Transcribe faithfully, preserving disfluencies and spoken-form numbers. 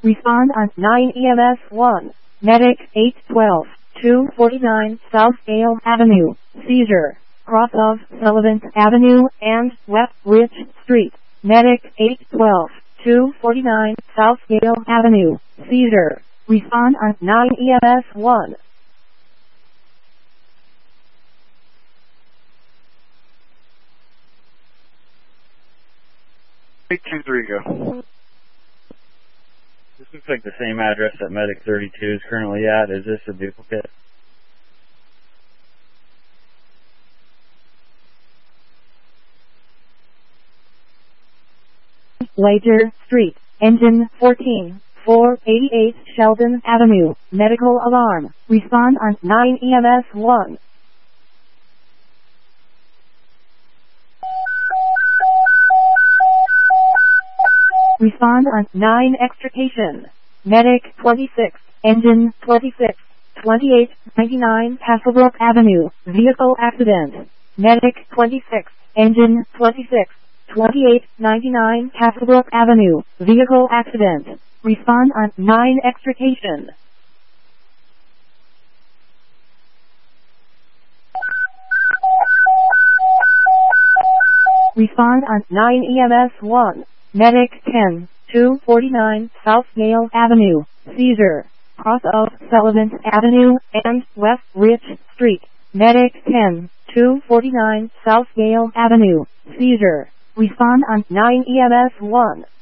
Respond on nine E M S one. Medic eight twelve, two forty-nine South Gale Avenue. Seizure. Cross of Sullivan Avenue and West Rich Street. Medic eight twelve, two forty-nine South Gale Avenue. Seizure. Respond on nine E M S one. eight two three, go. This looks like the same address that Medic thirty-two is currently at. Is this a duplicate? Later Street. Engine fourteen, four eighty-eight Sheldon Avenue. Medical alarm. Respond on nine E M S one. Respond on nine extrication. Medic twenty-six, engine twenty-six, twenty-eight ninety-nine Hasselbrook Avenue, vehicle accident. Medic twenty-six, engine twenty-six, twenty-eight ninety-nine Hasselbrook Avenue, vehicle accident. Respond on nine extrication. Respond on nine E M S one. Medic ten, two forty-nine South Gale Avenue. Seizure. Cross of Sullivan Avenue and West Rich Street. Medic ten, two forty-nine South Gale Avenue. Seizure. Respond on nine E M S one.